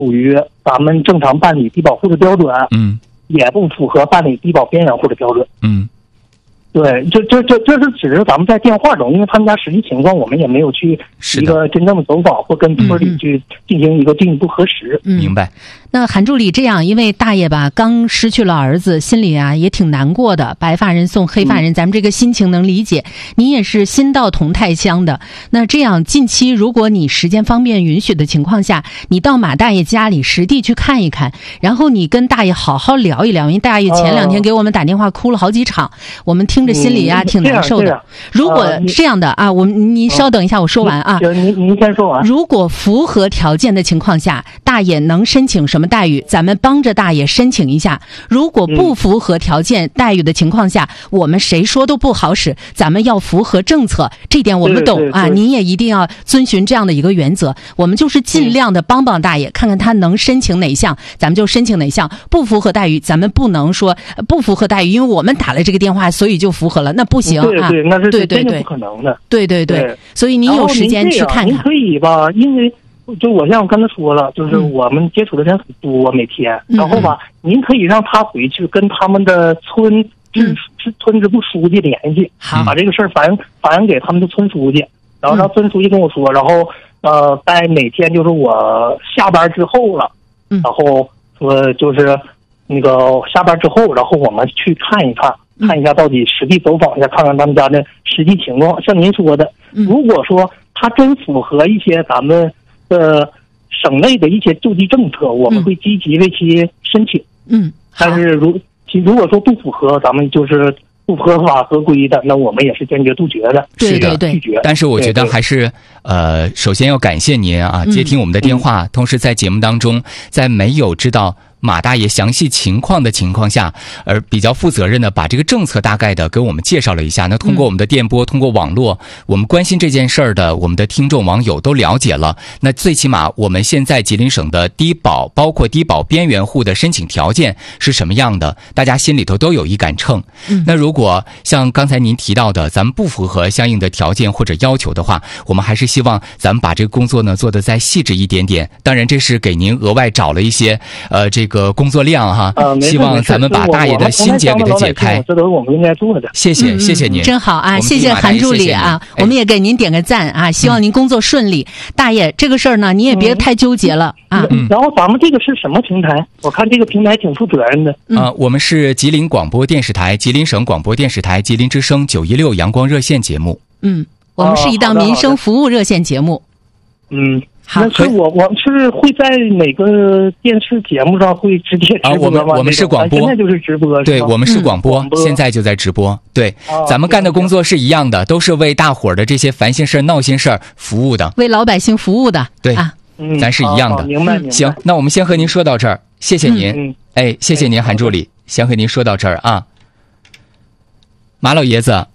属于咱们正常办理低保户的标准，也不符合办理低保边缘户的标准。对，这是只是咱们在电话中，因为他们家实际情况我们也没有去一个真正的走访或跟村里去进行一个进一步核实。 明白。 那韩助理这样，因为大爷吧刚失去了儿子，心里啊也挺难过的，白发人送黑发人，咱们这个心情能理解。你也是新到同泰乡的，那这样近期如果你时间方便允许的情况下，你到马大爷家里实地去看一看，然后你跟大爷好好聊一聊，因为大爷前2天给我们打电话哭了好几场，我们听着心里啊挺难受的。如果这样的啊，您稍等一下，我说完啊。 您先说完。 如果符合条件的情况下，大爷能申请什么待遇，咱们帮着大爷申请一下。如果不符合条件待遇的情况下，我们谁说都不好使，咱们要符合政策，这点我们懂啊。您也一定要遵循这样的一个原则。我们就是尽量的帮帮大爷，看看他能申请哪项，咱们就申请哪项。不符合待遇，咱们不能说不符合待遇，因为我们打了这个电话，所以就符合了，那不行啊。 对，那是真的不可能的。 对，所以您有时间去看看。 您可以吧，因为就我像刚才说了，就是我们接触的人很多，每天，然后吧，您可以让他回去跟他们的村支部书记联系，把这个事儿反映给他们的村书记，然后让村书记跟我说，然后在哪天就是我下班之后了，然后说就是那个下班之后，然后我们去看一下到底实地走访一下，看看他们家的实际情况。像您说的，如果说他真符合一些咱们省内的一些救济政策，我们会积极为其申请。但是如果说不符合，咱们就是不合法合规的，那我们也是坚决杜绝的。 对， 拒绝。 但是我觉得还是首先要感谢您啊，接听我们的电话，同时在节目当中，在没有知道马大爷详细情况的情况下，而比较负责任的把这个政策大概的给我们介绍了一下。那通过我们的电波，通过网络，我们关心这件事儿的我们的听众网友都了解了。那最起码我们现在吉林省的低保，包括低保边缘户的申请条件是什么样的，大家心里头都有一杆秤。那如果像刚才您提到的，咱们不符合相应的条件或者要求的话，我们还是希望咱们把这个工作呢做得再细致一点点。当然，这是给您额外找了一些这个工作量哈，希望咱们把大爷的心结给他解开。 这都是我们应该做的。 谢谢您， 真好啊！谢谢韩助理啊，我们也给您点个赞啊！希望您工作顺利。大爷，这个事儿呢，你也别太纠结了啊。 然后咱们这个是什么平台？我看这个平台挺负责任的。 我们是吉林广播电视台、吉林省广播电视台、吉林之声916阳光热线节目。 我们是一档民生服务热线节目。 那是我是会在哪个电视节目上会直接直播吗？ 我们是广播， 现在就是直播。 对，我们是广播，现在就在直播。对，咱们干的工作是一样的，都是为大伙儿的这些烦心事儿、闹心事儿服务的， 为老百姓服务的。 对啊，咱是一样的。 明白。 行，那我们先和您说到这儿，谢谢您。谢谢您，韩助理，先和您说到这儿啊。马老爷子。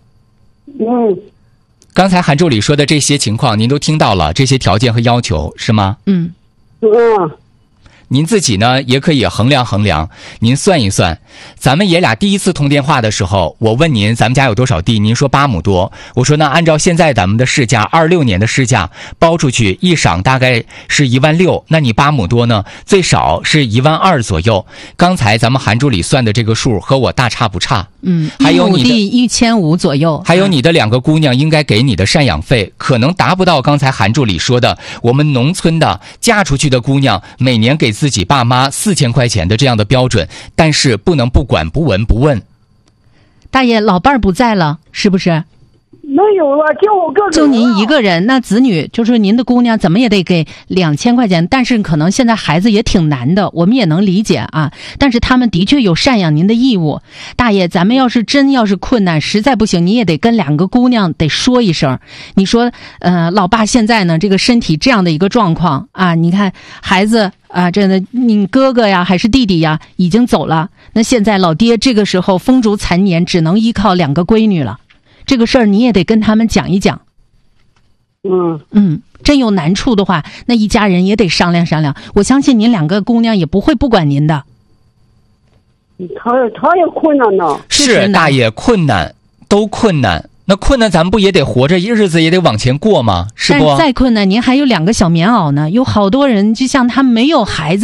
刚才韩助理说的这些情况您都听到了，这些条件和要求是吗？您自己呢也可以衡量衡量，您算一算。咱们爷俩第一次通电话的时候，我问您咱们家有多少地，您说8亩多。我说那按照现在咱们的市价，26年的市价，包出去一晌大概是16000，那你8亩多呢，最少是12000左右。刚才咱们韩助理算的这个数和我大差不差。还有你的 1500左右， 还有你的2个姑娘应该给你的赡养费，可能达不到刚才韩助理说的我们农村的嫁出去的姑娘每年给自己爸妈4000块钱的这样的标准，但是不能不管不闻不问。 大爷，老伴儿不在了，是不是？ 没有了，就我个人。 就您一个人，那子女就是您的姑娘，怎么也得给2000块钱。但是可能现在孩子也挺难的，我们也能理解啊。但是他们的确有赡养您的义务。大爷，咱们要是困难，实在不行，你也得跟2个姑娘得说一声。你说，老爸现在呢，这个身体这样的一个状况啊，你看孩子啊，这的你哥哥呀还是弟弟呀已经走了，那现在老爹这个时候风烛残年，只能依靠2个闺女了。这个事儿你也得跟他们讲一讲。真有难处的话，那一家人也得商量商量。我相信您2个姑娘也不会不管您的。 他也困难呢。 是大爷，困难都困难，那困难咱们不也得活着，日子也得往前过吗？是不？ 但再困难，您还有2个小棉袄呢。有好多人就像他没有孩子。